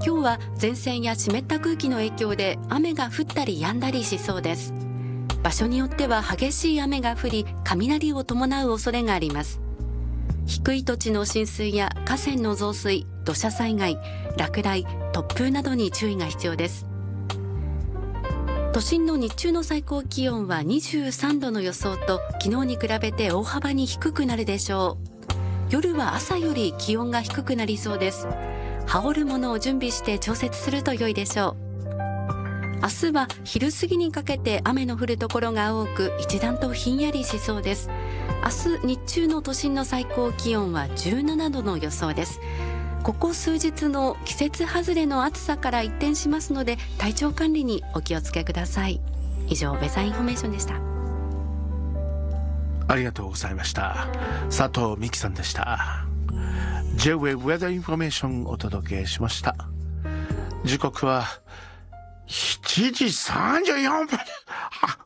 今日は前線や湿った空気の影響で雨が降ったり止んだりしそうです。場所によっては激しい雨が降り、雷を伴う恐れがあります。低い土地の浸水や河川の増水、土砂災害、落雷、突風などに注意が必要です。都心の日中の最高気温は23度の予想と、昨日に比べて大幅に低くなるでしょう。夜は朝より気温が低くなりそうです。羽織るものを準備して調節すると良いでしょう。明日は昼過ぎにかけて雨の降るところが多く、一段とひんやりしそうです。明日日中の都心の最高気温は17度の予想です。ここ数日の季節外れの暑さから一転しますので、体調管理にお気をつけください。以上、ウェザーインフォメーションでした。 ありがとうございました。佐藤美希さんでした。 J-Wave ウェザーインフォメーションをお届けしました。時刻は7時34分。